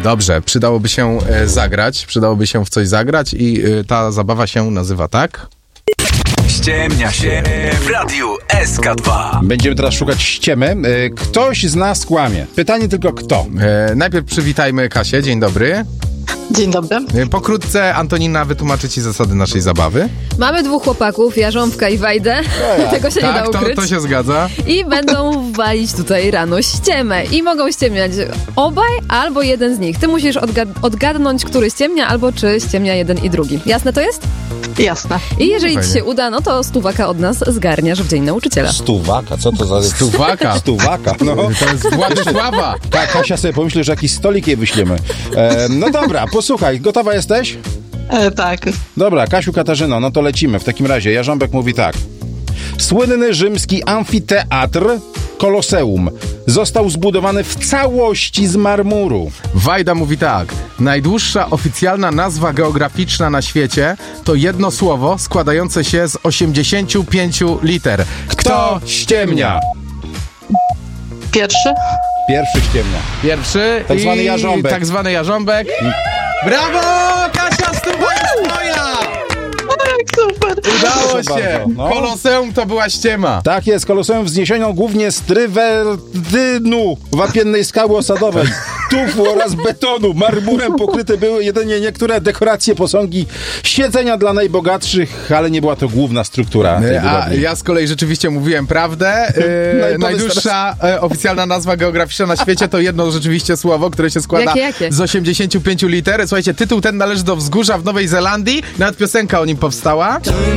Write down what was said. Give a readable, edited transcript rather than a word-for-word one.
Dobrze, przydałoby się przydałoby się w coś zagrać i ta zabawa się nazywa tak? Ściemnia się w Radiu SK2. Będziemy teraz szukać ściemy. Ktoś z nas kłamie. Pytanie tylko kto? Najpierw przywitajmy Kasię, dzień dobry. Dzień dobry. Pokrótce Antonina wytłumaczy ci zasady naszej zabawy. Mamy dwóch chłopaków, Jarząbka i Wajdę. Tego się nie da ukryć. To się zgadza. I będą walić tutaj rano ściemę. I mogą ściemniać obaj albo jeden z nich. Ty musisz odgadnąć, który ściemnia, albo czy ściemnia jeden i drugi. Jasne to jest? Jasne. I jeżeli ci się uda, no to 100 od nas zgarniasz w Dzień Nauczyciela. 100? Co to za... 100? 100, no. To jest Władysława. Tak, Kasia sobie pomyśli, że jakiś stolik jej wyślemy. No dobra, posłuchaj, gotowa jesteś? Tak. Dobra, Kasiu, Katarzyno, no to lecimy. W takim razie Jarząbek mówi tak. Słynny rzymski amfiteatr Koloseum został zbudowany w całości z marmuru. Wajda mówi tak. Najdłuższa oficjalna nazwa geograficzna na świecie to jedno słowo składające się z 85 liter. Kto ściemnia? Pierwszy. Pierwszy ściemnia. Pierwszy Tak zwany Jarząbek. Tak zwany Jarząbek. Brawo! Kasia, 100 jest twoja! Super. Udało Proszę się! bardzo, no. Koloseum to była ściema. Tak jest, Koloseum wzniesiono głównie z trywerdynu, wapiennej skały osadowej, tufu oraz betonu. Marmurem pokryte były jedynie niektóre dekoracje, posągi, siedzenia dla najbogatszych, ale nie była to główna struktura tej A budowli. ja z kolei rzeczywiście mówiłem prawdę. Najdłuższa oficjalna nazwa geograficzna na świecie to jedno rzeczywiście słowo, które się składa Jakie? z 85 liter. Słuchajcie, tytuł ten należy do wzgórza w Nowej Zelandii. Nawet piosenka o nim powstała.